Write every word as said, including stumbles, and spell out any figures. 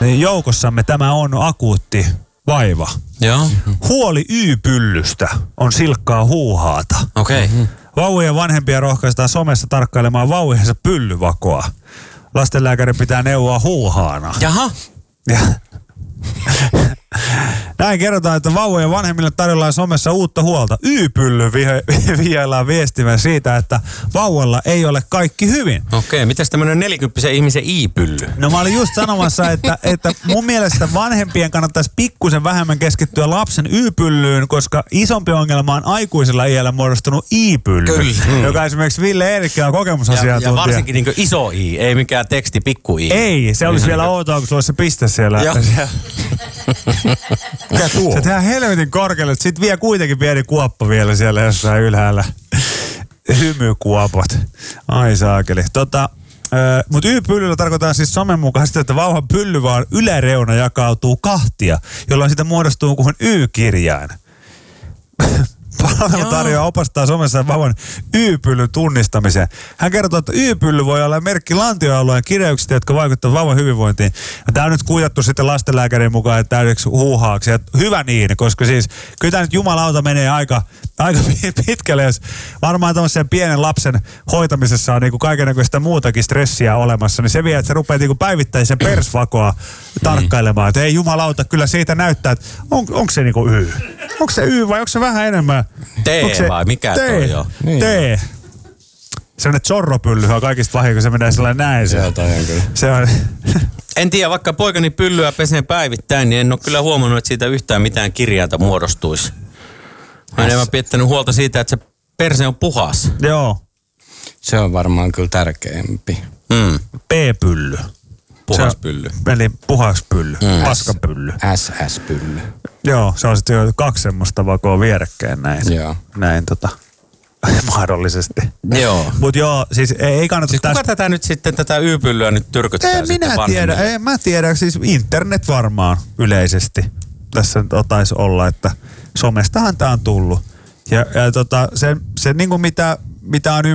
niin joukossamme tämä on akuutti vaiva. Joo. Huoli Y-pyllystä on silkkaa huuhaata. Okei. Okay. Vauvojen vanhempia rohkaistaan somessa tarkkailemaan vauviensa pyllyvakoa. Lastenlääkäri pitää neuvoa huuhaana. Jaha. Ja näin kerrotaan, että vauvojen vanhemmille tarjollaan somessa uutta huolta. Y-pylly vihaillaan viestimään siitä, että vauvalla ei ole kaikki hyvin. Okei, mitäs tämmönen nelikymppisen ihmisen I-pylly? No mä olin just sanomassa, että, että mun mielestä vanhempien kannattaisi pikkusen vähemmän keskittyä lapsen Y-pyllyyn, koska isompi ongelma on aikuisella iällä muodostunut I-pylly. Kyllä. Joka esimermikä Ville Eerikkä on kokemusasiantuntija. Ja, ja varsinkin niin iso I, ei mikään teksti pikku I. Ei, se olisi vielä outoa, kun sulla olisi se piste siellä. Mikä tuo? Se tehdään helvetin korkealle, sit vie kuitenkin pieni kuoppa vielä siellä jossain ylhäällä. Hymykuopat. Ai saakeli. Tota, äh, mutta Y-pyllyllä tarkoittaa siis somen mukaan sitä, että vauvan pylly vaan yläreuna jakautuu kahtia, jolloin siitä muodostuu kuin Y-kirjain. Palvelu tarjoaa opastaa somessa vauvan Y-pyllyn tunnistamiseen. Hän kertoo, että Y-pylly voi olla merkki lantioalueen kireyksistä, jotka vaikuttavat vauvan hyvinvointiin. Tämä on nyt kuitattu sitten lastenlääkärin mukaan, että täydeksi huuhaaksi. Ja hyvä niin, koska siis kyllä tämä nyt jumalauta menee aika, aika pitkälle, jos varmaan tämmöisen pienen lapsen hoitamisessa on niinku kaikennäköistä muutakin stressiä olemassa, niin se vie, että se rupeaa niinku päivittäisen persvakoa tarkkailemaan. Että ei jumalauta, kyllä siitä näyttää, että on, onko se niinku Y? Onko se Y vai onko se vähän enemmän? T vai mikä T, toi on? Niin. T. Sellainen zorropylly on kaikista vahinko, se menee sellainen näin. Se, se on. En tiedä, vaikka poikani pyllyä pesee päivittäin, niin en ole kyllä huomannut, että siitä yhtään mitään kirjainta muodostuisi. Mä en enemmän piettänyt huolta siitä, että se perse on puhas. Joo. Se on varmaan kyllä tärkeämpi. Mm. P-pylly. Puhas pylly. Eli puhas pylly. Mm. Paskapylly. S S-pylly. Joo, se on sitten jo kaksi semmoista vakoa vierekkäin näin. Joo. Näin tota, mahdollisesti. Joo. Mut joo, siis ei, ei kannata siis tästä. kuka tätä nyt sitten, tätä Y-pyllyä nyt tyrkyttää En sitten minä tiedä, en mä tiedä. Siis internet varmaan yleisesti. Tässä taisi olla, että somestahan tää on tullut. Ja, ja tota, se, se niinku mitä, mitä on